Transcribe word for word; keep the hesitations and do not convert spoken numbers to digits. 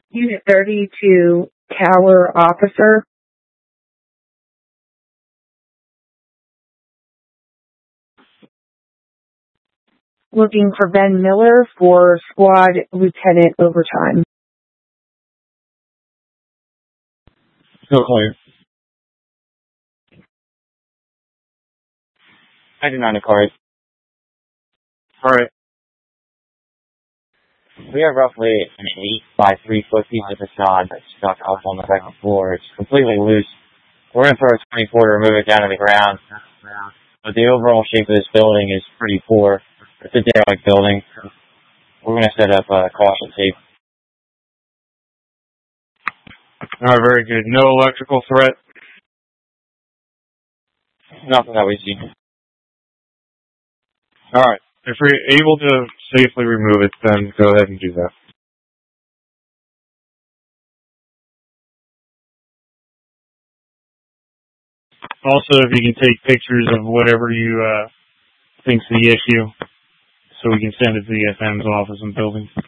Unit thirty-two, Tower Officer. Looking for Ben Miller for Squad Lieutenant overtime. Still clear. I did not inquire. Alright. We have roughly an eight by three foot piece of facade that's stuck up on the second floor. It's completely loose. We're going to throw a twenty-four to remove it down to the ground. But the overall shape of this building is pretty poor. It's a derelict building. We're going to set up a caution tape. Alright, very good. No electrical threat? Nothing that we see. Alright. If we're able to safely remove it, then go ahead and do that. Also, if you can take pictures of whatever you uh, think's the issue, so we can send it to the F M's office and building.